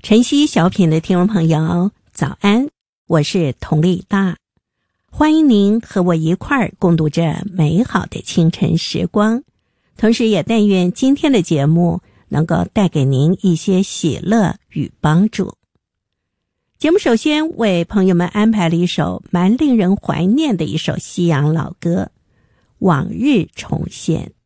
晨曦小品的听众朋友早安，我是佟丽大，欢迎您和我一块儿共度这美好的清晨时光，同时也但愿今天的节目能够带给您一些喜乐与帮助。节目首先为朋友们安排了一首蛮令人怀念的一首西洋老歌《往日重现》。